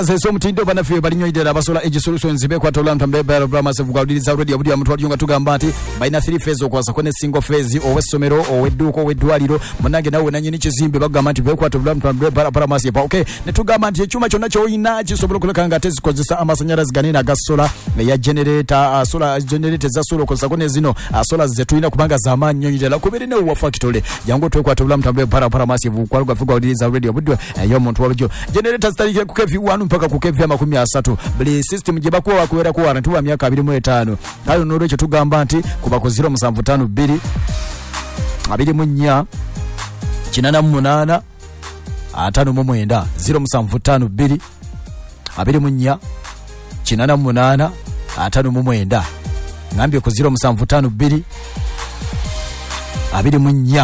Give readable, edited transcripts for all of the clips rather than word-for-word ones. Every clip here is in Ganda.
Seso mtindo banafiwe balinyoidera abasola Edge Solutions bekwatola ntambe bara massive gwaliriza already abudi amutwali yonga tugamba nti baina 3 phase okwasa kone single phase owesomero owedduko owedwaliro munange nawe nanyini kizimbe bagamba nti bekwatola ntambe bara massive okay netugamba nti ekyuma kyonna kyoyina kisobola kulekanga tezikozesa amasanyalazi ganina agasola ya generator solar generator za solar okwasa kone zino solar zetulina kubanga zamanyi nyonyidera kubirine wa factory yango twekwatola ntambe bara massive kwaluga gwaliriza already abudi yo muntu wabujo generators talike ku KV1 mpaka ku KV30 bali system je bakuwa kuwera ku warranty wa myaka 25 kayo noro ekyo tugamba nti kuba ku 0752 24 88 5 0752 24 88 5 ngambye ku 0752 24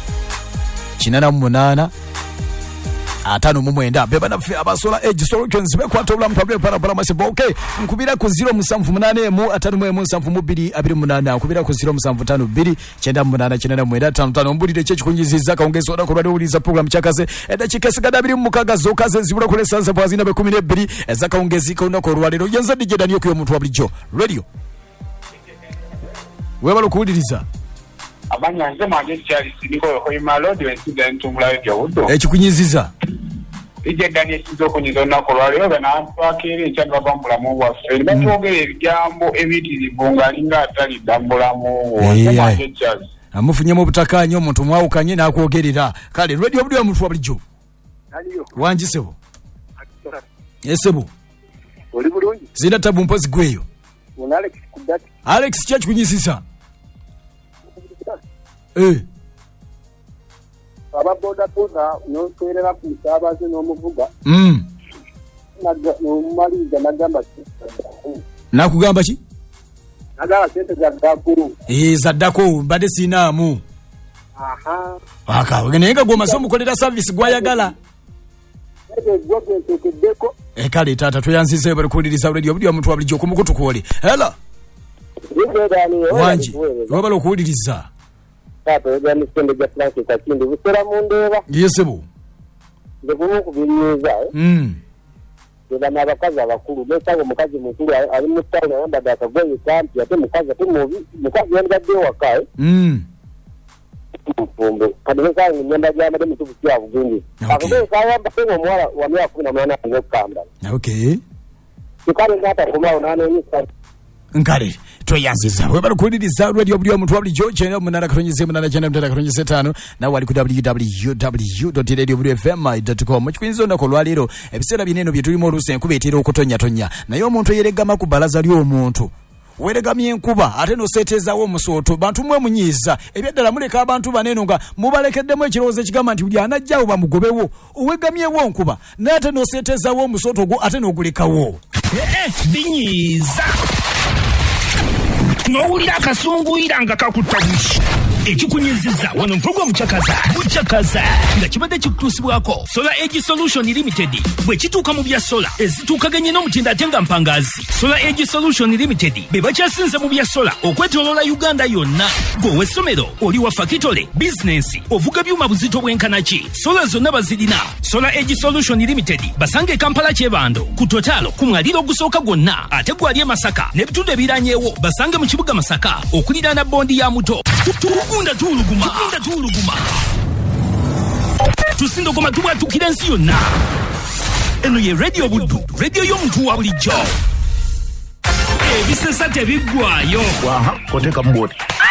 88 atano mumwenda beba na abasola Edge Solutions bekwatola mtabule para massive okay nkubira ku 078 mu atano mu 728 nkubira ku 0752 chenda munana chinana mwenda 55 mbulire cyo chikunyiziza kaongezo oda kulwa uliza program chakaze edakika sigada 2 mukaga zokaze zibura kule sanza bwazina be 12 ezakaongezika unako rwalero yenza DJ Daniel kuyo muntu wabulijo radio weba lokuliriza abanya nzema ngechali siniko oyimalo diwensiza ntungula y'obudo ekikunyiziza ije Daniel sizoko nyizona ko lwalero bana twakere cyangwa bambula mu bwaffe batogere ebyambo ebitirivu ngalinga atali dambula mu nzema ngechali amufunyemo butakanyo omuntu mwawukanye nakwogerera kale radio obudi omuntu wabulijo aliyo wanjisebo esebo oli bulungi zina tabu mpozi gweyo Alex kudati Alex chachi kunyisisa ababoda boda nokerera kusabaze n'omuvuga n'omaliza nagamba nakugamba ki nagala sente za dakuru zaddako mbade sinamu aka wenenga gwo masomo kolera service gwayagala kale tata tuyanzize bali kuliriza radio budi omuntu wabulijo kumukutukole hello wanji wabala okuwuliriza tato yagani sende ja Frank kakindi busera mundeba yesebo ndekumu kubiriza Eba nabakazi abakulu besango mukazi mukulu ali mu town yamba dakagoye kampi ate mukazi ate mukazi yandadde wakae mfumbe kadeka nyenda jama de mutubu kya bugungi akube kayamba pengo mwala wa 18 ngokamba okay tukale ngata kumao nane nyisa nkale twayanziza webali kuliriza radio budi omuntu wabuli George munana katonyeze munana channel mtata katonyeze 5 na wali ku www.radiofm.com chikwinzo ndako lwalero ebisera bineno byetulimo oluse nkubetera okutonya naye omuntu yeregama ku balaza lyo omuntu weregamye enkuba ate no setezawo omusoto bantu mwe munyiza ebyaddala muleka abantu baneno nga mubalekeddemu ekirowozo ekigamba nti buli anajjawo bamugobewo owegamyewo nkuba naye ate no setezawo omusoto gwo ate n'ogulekawo binyiza n'owulira akasunguyira nga kakutabushi ekikunyiziza wano program muchakaza nga kibadde kikutuusibwako Solar Edge Solution Limited bwe kituuka mu bya sola ezituukaganye n'omutindo ate nga mpangazi Solar Edge Solution Limited be bakyasinze mu bya sola okwetoloola Uganda yonna gwe essomero oli wa fakitole bizinensi ovuga byuma buzito bwenkanaki sola zonna bazirina Solar Edge Solution Limited basange Kampala kyebando ku totalo ku mwaliro ogusooka gwonna ate gwali e Masaka n'ebitundu ebiranyeewo basange mu kibuga Masaka okuliraana bondi ya muto Tugunda tuluguma tusindogoma tubwatukira ensi yonna eno ye radio buddu radio y'omuntu wa bulijjo ebisesa tebiggwayo koteka mboti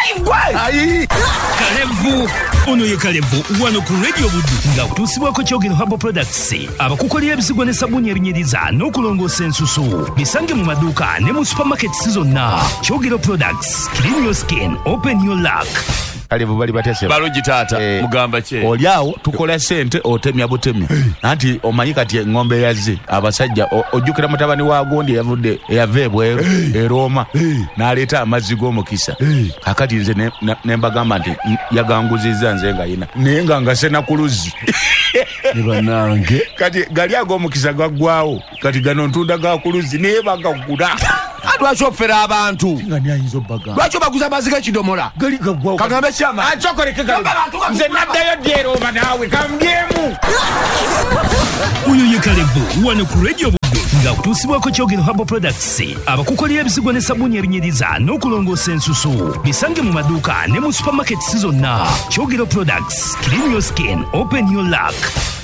Kalevu ono ye Kalevu wano ku radio buddu nga utusibwako Kyogero Herbal Products abakukolera ebizigo ne sabuni ebinyiriza n'okulongoosa ensusu bisange mu maduuka ne mu supermarkets zonna Kyogero Products clean your skin open your luck Kalevu bali batese balungi tata mugamba che olyawo tukola sente otemya butemi nanti omanyika tie ngombe yaze abasajja ojukira mutabani wa gondi yavudde yavebwe e Roma naleta amazigo omukisa akati nze nembagamba nti yaganguziza nze nga yina nenga ngasena kuluzi nibanange kati gali ago omukisa gagwawo kati gano ntunda ga kuluzi neba gagula atwashofera abantu ngani ayizo baga lwacho baguza baziga kidomola gali gagwawo kagambe chama achokoreke gali nze naddayo dyero banawe kambyemu uyu ye Kalevu wano ku radio buddu nga kutuusibwako Kyogero Herbal Products abakukolera ebizigo ne sabbuuni ebinyiriza n'okulongoosa ensusu. Bisange mu maduuka ne mu supermarkets zonna. Kyogero Products, clean your skin, open your luck.